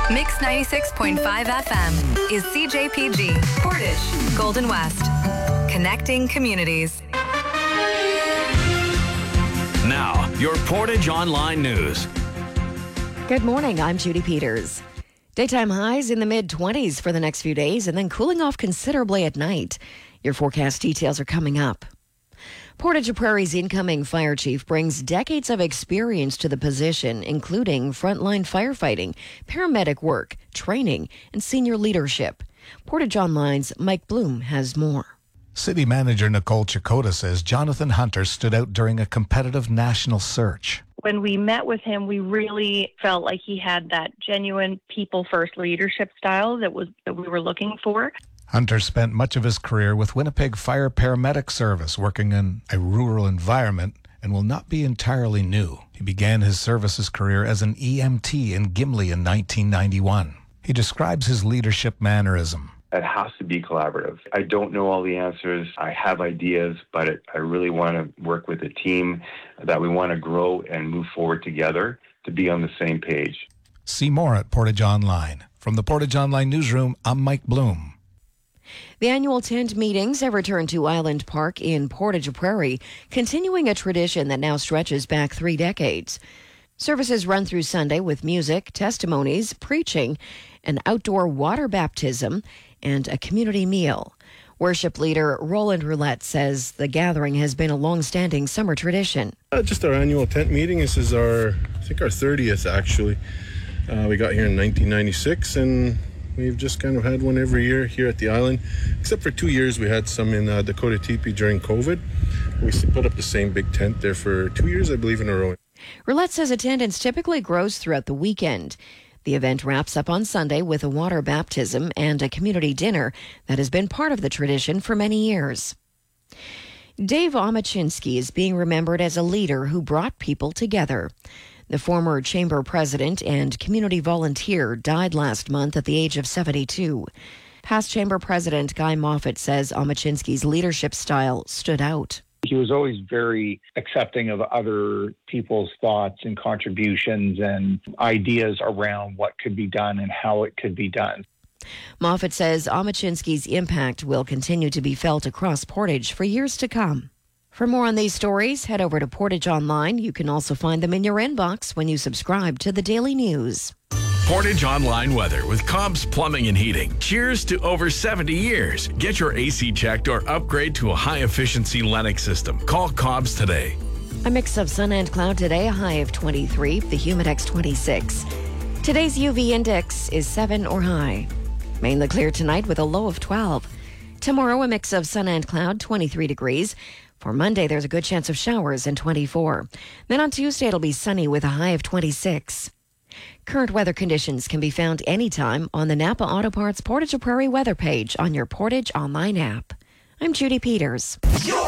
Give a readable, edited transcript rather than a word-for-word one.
Mix 96.5 FM is CJPG, Portage, Golden West. Connecting communities. Now, your Portage Online News. Good morning, I'm Judy Peters. Daytime highs in the mid-20s for the next few days and then cooling off considerably at night. Your forecast details are coming up. Portage Prairie's incoming fire chief brings decades of experience to the position, including frontline firefighting, paramedic work, training, and senior leadership. Portage Online's Mike Bloom has more. City Manager Nicole Chakota says Jonathan Hunter stood out during a competitive national search. When we met with him, we really felt like he had that genuine people-first leadership style that we were looking for. Hunter spent much of his career with Winnipeg Fire Paramedic Service, working in a rural environment, and will not be entirely new. He began his services career as an EMT in Gimli in 1991. He describes his leadership mannerism. It has to be collaborative. I don't know all the answers. I have ideas, but I really want to work with a team that we want to grow and move forward together to be on the same page. See more at Portage Online. From the Portage Online newsroom, I'm Mike Bloom. The annual tent meetings have returned to Island Park in Portage Prairie, continuing a tradition that now stretches back 3 decades. Services run through Sunday with music, testimonies, preaching, an outdoor water baptism, and a community meal. Worship leader Roland Roulette says the gathering has been a long-standing summer tradition. Just our annual tent meeting. This is our 30th actually. We got here in 1996 and we've just kind of had one every year here at the island, except for 2 years we had some in Dakota Teepee during COVID. We put up the same big tent there for 2 years, I believe, in a row. Roulette says attendance typically grows throughout the weekend. The event wraps up on Sunday with a water baptism and a community dinner that has been part of the tradition for many years. Dave Omachinsky is being remembered as a leader who brought people together. The former chamber president and community volunteer died last month at the age of 72. Past chamber president Guy Moffat says Omachinsky's leadership style stood out. He was always very accepting of other people's thoughts and contributions and ideas around what could be done and how it could be done. Moffat says Omachinsky's impact will continue to be felt across Portage for years to come. For more on these stories, head over to Portage Online. You can also find them in your inbox when you subscribe to the Daily News. Portage Online weather with Cobb's Plumbing and Heating. Cheers to over 70 years. Get your AC checked or upgrade to a high-efficiency Lennox system. Call Cobb's today. A mix of sun and cloud today, a high of 23, the Humidex 26. Today's UV index is 7 or high. Mainly clear tonight with a low of 12. Tomorrow, a mix of sun and cloud, 23 degrees. For Monday, there's a good chance of showers and 24. Then on Tuesday, it'll be sunny with a high of 26. Current weather conditions can be found anytime on the Napa Auto Parts Portage Prairie weather page on your Portage Online app. I'm Judy Peters.